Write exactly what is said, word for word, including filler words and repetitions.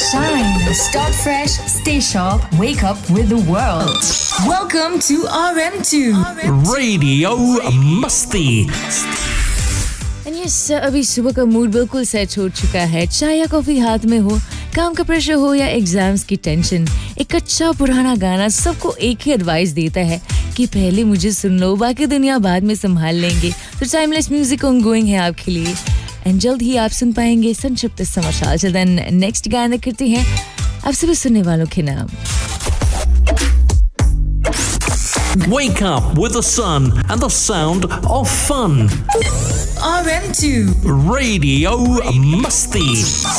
shine. Start fresh, stay sharp, wake up with the world. Welcome to R M two. Radio Musti. yes, अभी सुबह का mood बिल्कुल set हो चुका है. चाय या कॉफी हाथ में हो, काम का प्रेशर हो या एग्जाम्स की टेंशन, एक अच्छा पुराना गाना सबको एक ही एडवाइस देता है कि पहले मुझे सुन लो, बाकी दुनिया बाद में संभाल लेंगे. तो टाइमलेस म्यूजिक ऑनगोइंग है आपके लिए एंड जल्द ही आप सुन पाएंगे संक्षिप्त समाचार. देन नेक्स्ट गाना करते हैं आप सभी सुनने वालों के नाम. Wake up with the sun and the sound of fun. R M two. Radio Musti.